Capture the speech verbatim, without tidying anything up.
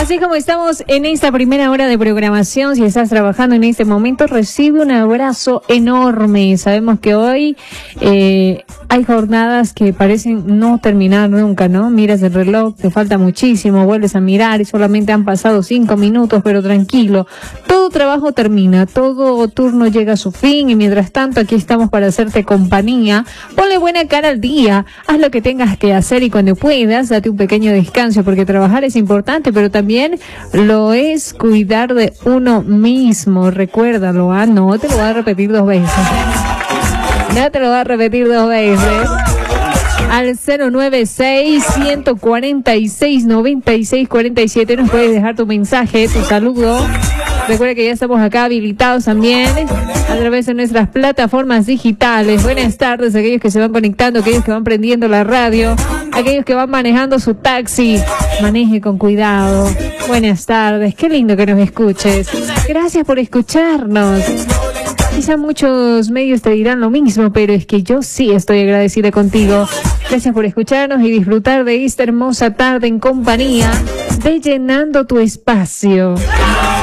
Así como estamos en esta primera hora de programación, si estás trabajando en este momento, recibe un abrazo enorme. Sabemos que hoy eh, hay jornadas que parecen no terminar nunca, ¿no? Miras el reloj, te falta muchísimo, vuelves a mirar y solamente han pasado cinco minutos, pero tranquilo, todo trabajo termina, todo turno llega a su fin y mientras tanto aquí estamos para hacerte compañía. Ponle buena cara al día, haz lo que tengas que hacer y cuando puedas, date un pequeño descanso porque trabajar es importante, pero también lo es cuidar de uno mismo. Recuérdalo, ¿ah? No te lo voy a repetir dos veces. No te lo voy a repetir dos veces. Al cero nueve seis, uno cuatro seis, nueve seis cuatro siete nos puedes dejar tu mensaje, tu saludo. Recuerda que ya estamos acá habilitados también a través de nuestras plataformas digitales. Buenas tardes a aquellos que se van conectando, aquellos que van prendiendo la radio, aquellos que van manejando su taxi. Maneje con cuidado. Buenas tardes, qué lindo que nos escuches. Gracias por escucharnos. Quizá muchos medios te dirán lo mismo, pero es que yo sí estoy agradecida contigo. Gracias por escucharnos y disfrutar de esta hermosa tarde en compañía de Llenando tu Espacio.